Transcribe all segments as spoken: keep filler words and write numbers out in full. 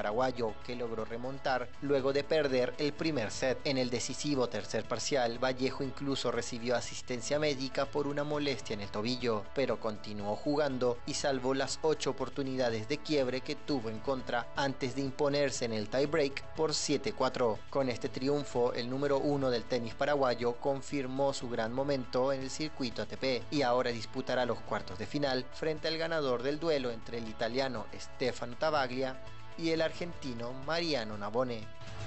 paraguayo, que logró remontar luego de perder el primer set. En el decisivo tercer parcial, Vallejo incluso recibió asistencia médica por una molestia en el tobillo, pero continuó jugando y salvó las ocho oportunidades de quiebre que tuvo en contra antes de imponerse en el tiebreak por siete cuatro. Con este triunfo, el número uno del tenis paraguayo confirmó su gran momento en el circuito A T P y ahora disputará los cuartos de final frente al ganador del duelo entre el italiano Stefano Tavaglia y el argentino Mariano Navone.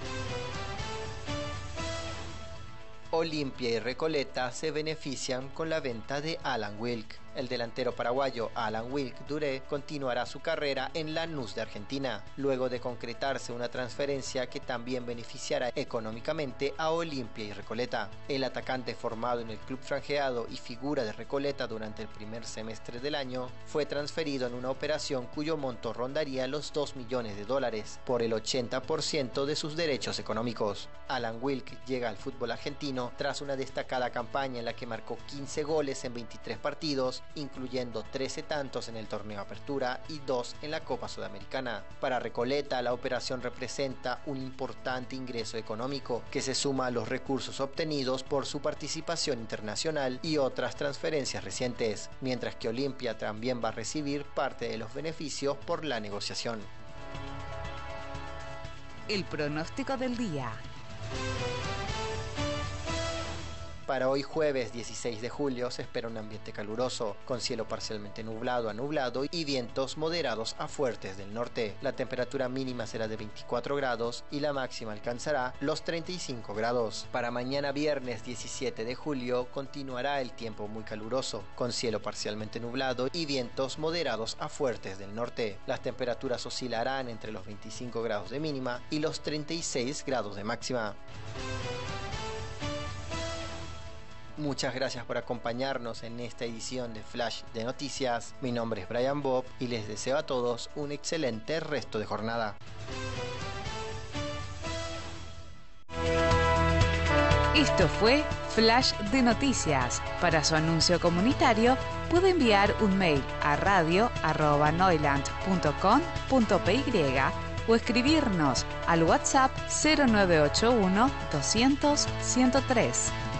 Olimpia y Recoleta se benefician con la venta de Alan Wilk. El delantero paraguayo Alan Wilk Duré continuará su carrera en Lanús de Argentina, luego de concretarse una transferencia que también beneficiará económicamente a Olimpia y Recoleta. El atacante, formado en el club franjeado y figura de Recoleta durante el primer semestre del año, fue transferido en una operación cuyo monto rondaría los dos millones de dólares, por el ochenta por ciento de sus derechos económicos. Alan Wilk llega al fútbol argentino tras una destacada campaña en la que marcó quince goles en veintitrés partidos, incluyendo trece tantos en el torneo Apertura y dos en la Copa Sudamericana. Para Recoleta, la operación representa un importante ingreso económico que se suma a los recursos obtenidos por su participación internacional y otras transferencias recientes, mientras que Olimpia también va a recibir parte de los beneficios por la negociación. El pronóstico del día. Para hoy jueves dieciséis de julio se espera un ambiente caluroso, con cielo parcialmente nublado a nublado y vientos moderados a fuertes del norte. La temperatura mínima será de veinticuatro grados y la máxima alcanzará los treinta y cinco grados. Para mañana viernes diecisiete de julio continuará el tiempo muy caluroso, con cielo parcialmente nublado y vientos moderados a fuertes del norte. Las temperaturas oscilarán entre los veinticinco grados de mínima y los treinta y seis grados de máxima. Muchas gracias por acompañarnos en esta edición de Flash de Noticias. Mi nombre es Brian Bob y les deseo a todos un excelente resto de jornada. Esto fue Flash de Noticias. Para su anuncio comunitario puede enviar un mail a radio arroba noiland punto com punto py o escribirnos al WhatsApp cero nueve ocho uno doscientos ciento tres.